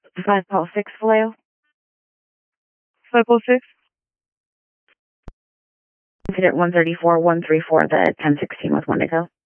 506 Vallejo. 506? Incident 134, 134, the 1016 with one to go.